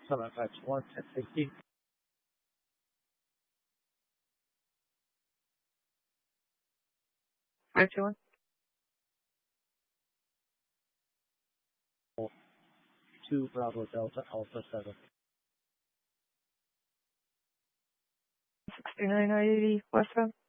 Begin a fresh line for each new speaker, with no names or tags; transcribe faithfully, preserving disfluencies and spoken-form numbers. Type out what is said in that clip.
seven five two one, ten sixteen.
five two one.
two Bravo Delta Alpha seven.
sixty-nine I eighty westbound.